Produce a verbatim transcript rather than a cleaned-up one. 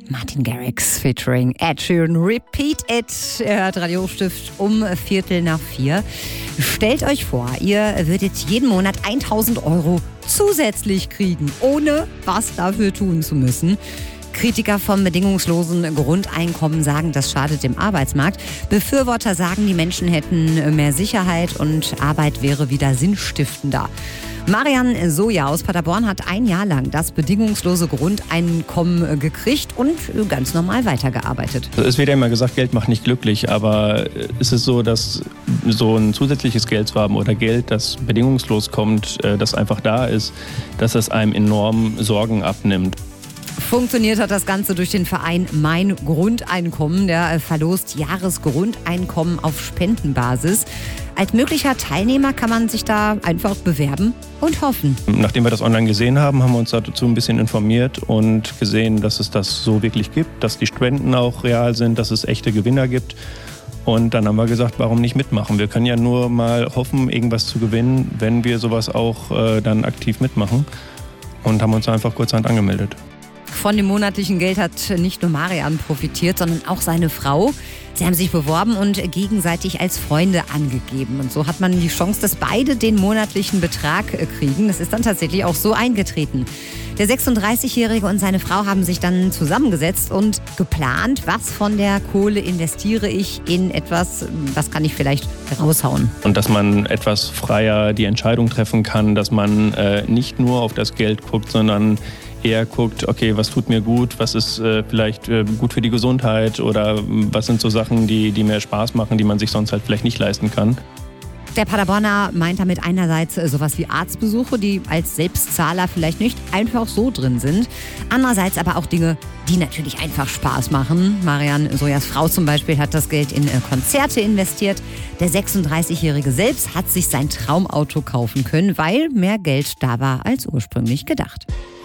Martin Garrix featuring Ed Sheeran. Repeat It. Ihr hört Radiostift um Viertel nach vier. Stellt euch vor, ihr würdet jeden Monat tausend Euro zusätzlich kriegen, ohne was dafür tun zu müssen. Kritiker vom bedingungslosen Grundeinkommen sagen, das schadet dem Arbeitsmarkt. Befürworter sagen, die Menschen hätten mehr Sicherheit und Arbeit wäre wieder sinnstiftender. Marian Soja aus Paderborn hat ein Jahr lang das bedingungslose Grundeinkommen gekriegt und ganz normal weitergearbeitet. Es wird ja immer gesagt, Geld macht nicht glücklich, aber ist es so, dass so ein zusätzliches Geld zu haben oder Geld, das bedingungslos kommt, das einfach da ist, dass das einem enorm Sorgen abnimmt. Funktioniert hat das Ganze durch den Verein Mein Grundeinkommen. Der verlost Jahresgrundeinkommen auf Spendenbasis. Als möglicher Teilnehmer kann man sich da einfach bewerben und hoffen. Nachdem wir das online gesehen haben, haben wir uns dazu ein bisschen informiert und gesehen, dass es das so wirklich gibt, dass die Spenden auch real sind, dass es echte Gewinner gibt. Und dann haben wir gesagt, warum nicht mitmachen? Wir können ja nur mal hoffen, irgendwas zu gewinnen, wenn wir sowas auch äh, dann aktiv mitmachen. Und haben uns einfach kurzerhand angemeldet. Von dem monatlichen Geld hat nicht nur Marian profitiert, sondern auch seine Frau. Sie haben sich beworben und gegenseitig als Freunde angegeben. Und so hat man die Chance, dass beide den monatlichen Betrag kriegen. Das ist dann tatsächlich auch so eingetreten. Der sechsunddreißigjährige und seine Frau haben sich dann zusammengesetzt und geplant, was von der Kohle investiere ich in etwas, was kann ich vielleicht raushauen. Und dass man etwas freier die Entscheidung treffen kann, dass man äh, nicht nur auf das Geld guckt, sondern eher guckt, okay, was tut mir gut, was ist äh, vielleicht äh, gut für die Gesundheit oder was sind so Sachen, die, die mir Spaß machen, die man sich sonst halt vielleicht nicht leisten kann. Der Paderborner meint damit einerseits sowas wie Arztbesuche, die als Selbstzahler vielleicht nicht einfach so drin sind. Andererseits aber auch Dinge, die natürlich einfach Spaß machen. Marian Sojas Frau zum Beispiel hat das Geld in Konzerte investiert. Der sechsunddreißigjährige selbst hat sich sein Traumauto kaufen können, weil mehr Geld da war als ursprünglich gedacht.